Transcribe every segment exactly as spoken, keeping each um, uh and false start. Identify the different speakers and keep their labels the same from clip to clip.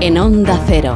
Speaker 1: en Onda Cero.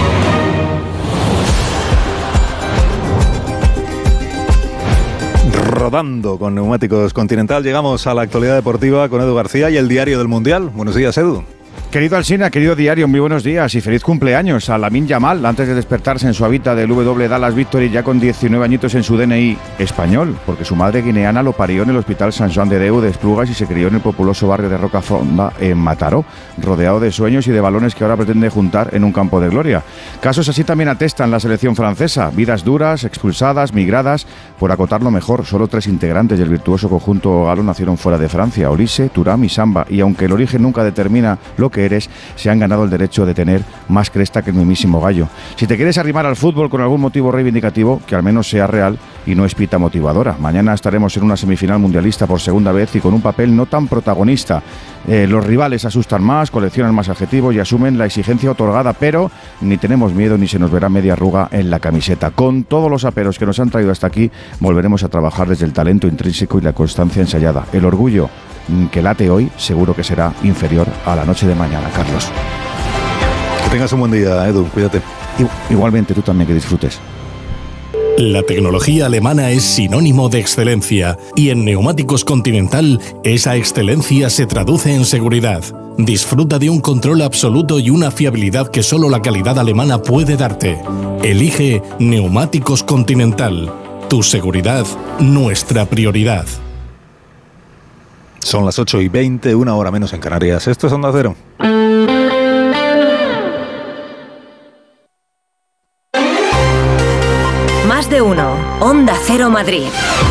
Speaker 2: Rodando con Neumáticos Continental, llegamos a la actualidad deportiva con Edu García y el Diario del Mundial. Buenos días, Edu.
Speaker 3: Querido Alsina, querido diario, muy buenos días y feliz cumpleaños a Lamine Yamal antes de despertarse en su hábitat del W Dallas Victory ya con diecinueve añitos en su D N I español, porque su madre guineana lo parió en el Hospital Sant Joan de Déu de Esplugas y se crió en el populoso barrio de Rocafonda en Mataró, rodeado de sueños y de balones que ahora pretende juntar en un campo de gloria. Casos así también atestan la selección francesa, vidas duras, expulsadas, migradas. Por acotarlo mejor, solo tres integrantes del virtuoso conjunto galo nacieron fuera de Francia, Olise, Thuram y Samba, y aunque el origen nunca determina lo que eres, se han ganado el derecho de tener más cresta que el mismísimo gallo. Si te quieres arrimar al fútbol con algún motivo reivindicativo, que al menos sea real y no espita motivadora. Mañana estaremos en una semifinal mundialista por segunda vez y con un papel no tan protagonista. Eh, los rivales asustan más, coleccionan más adjetivos y asumen la exigencia otorgada, pero ni tenemos miedo ni se nos verá media arruga en la camiseta. Con todos los aperos que nos han traído hasta aquí, volveremos a trabajar desde el talento intrínseco y la constancia ensayada. El orgullo que late hoy seguro que será inferior a la noche de mañana, Carlos.
Speaker 2: Que tengas un buen día, Edu, cuídate.
Speaker 3: Igualmente, tú también, que disfrutes.
Speaker 4: La tecnología alemana es sinónimo de excelencia y en Neumáticos Continental esa excelencia se traduce en seguridad. Disfruta de un control absoluto y una fiabilidad que solo la calidad alemana puede darte. Elige Neumáticos Continental. Tu seguridad, nuestra prioridad.
Speaker 2: Son las ocho y veinte, una hora menos en Canarias. Esto es Onda Cero.
Speaker 5: Más de uno. Onda Cero Madrid.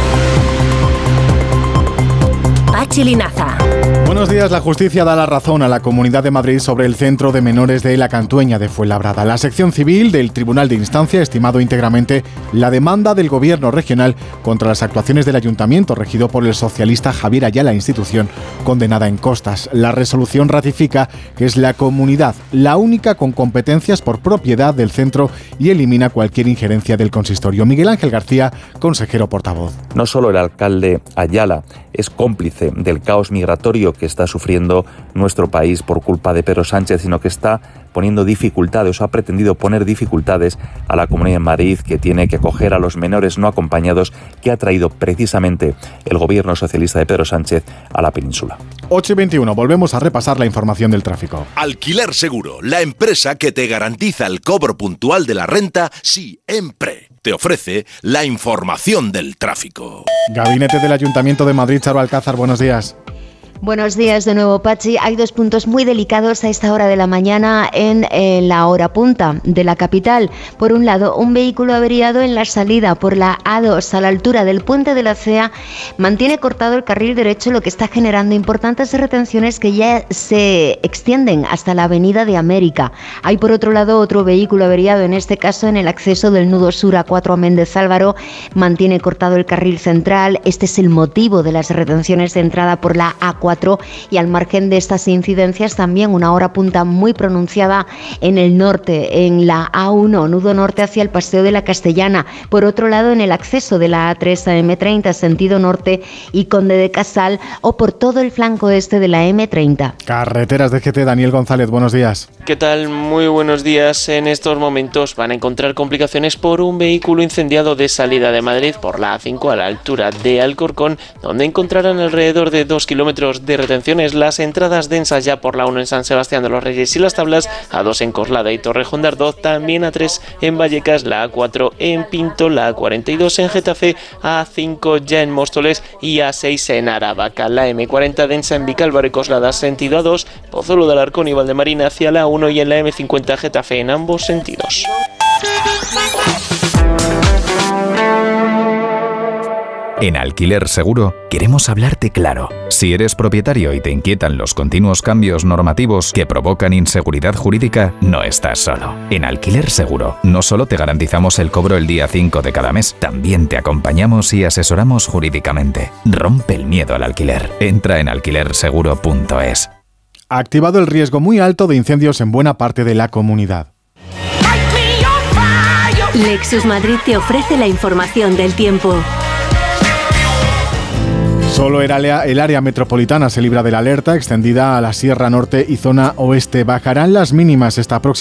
Speaker 5: Pachi Linaza.
Speaker 6: Buenos días. La justicia da la razón a la Comunidad de Madrid sobre el centro de menores de La Cantueña de Fuenlabrada. La sección civil del Tribunal de Instancia ha estimado íntegramente la demanda del gobierno regional contra las actuaciones del ayuntamiento regido por el socialista Javier Ayala, institución condenada en costas. La resolución ratifica que es la comunidad la única con competencias por propiedad del centro y elimina cualquier injerencia del consistorio. Miguel Ángel García, consejero portavoz.
Speaker 7: No solo el alcalde Ayala es cómplice del caos migratorio que está sufriendo nuestro país por culpa de Pedro Sánchez, sino que está poniendo dificultades o ha pretendido poner dificultades a la Comunidad de Madrid, que tiene que acoger a los menores no acompañados que ha traído precisamente el gobierno socialista de Pedro Sánchez a la península.
Speaker 6: ocho y veintiuno, volvemos a repasar la información del tráfico.
Speaker 8: Alquiler Seguro, la empresa que te garantiza el cobro puntual de la renta siempre. Te ofrece la información del tráfico.
Speaker 6: Gabinete del Ayuntamiento de Madrid, Charo Alcázar, buenos días.
Speaker 9: Buenos días de nuevo, Pachi. Hay dos puntos muy delicados a esta hora de la mañana en eh, la hora punta de la capital. Por un lado, un vehículo averiado en la salida por la A dos a la altura del Puente de la C E A mantiene cortado el carril derecho, lo que está generando importantes retenciones que ya se extienden hasta la Avenida de América. Hay por otro lado otro vehículo averiado, en este caso en el acceso del nudo sur A cuatro a Méndez Álvaro, mantiene cortado el carril central. Este es el motivo de las retenciones de entrada por la A cuatro. Y al margen de estas incidencias, también una hora punta muy pronunciada en el norte, en la A uno, nudo norte hacia el Paseo de la Castellana. Por otro lado, en el acceso de la A tres a eme treinta, sentido norte y Conde de Casal, o por todo el flanco este de la eme treinta.
Speaker 6: Carreteras de G T, Daniel González, buenos días.
Speaker 10: ¿Qué tal? Muy buenos días. En estos momentos van a encontrar complicaciones por un vehículo incendiado de salida de Madrid por la A cinco a la altura de Alcorcón, donde encontrarán alrededor de dos kilómetros de retenciones. Las entradas densas ya por la uno en San Sebastián de los Reyes y Las Tablas, A dos en Coslada y Torrejón de Ardoz, también A tres en Vallecas, la A cuatro en Pinto, la A cuarenta y dos en Getafe, A cinco ya en Móstoles y A seis en Aravaca, la eme cuarenta densa en Vicálvaro y Coslada sentido A dos, Pozuelo de Alarcón y Valdemarina hacia la A uno y en la eme cincuenta Getafe en ambos sentidos.
Speaker 11: En Alquiler Seguro queremos hablarte claro. Si eres propietario y te inquietan los continuos cambios normativos que provocan inseguridad jurídica, no estás solo. En Alquiler Seguro no solo te garantizamos el cobro el día cinco de cada mes, también te acompañamos y asesoramos jurídicamente. Rompe el miedo al alquiler. Entra en alquiler seguro punto es.
Speaker 6: Ha activado el riesgo muy alto de incendios en buena parte de la comunidad.
Speaker 5: Lexus Madrid te ofrece la información del tiempo.
Speaker 6: Solo el área, el área metropolitana se libra de la alerta extendida a la Sierra Norte y zona oeste. Bajarán las mínimas esta próxima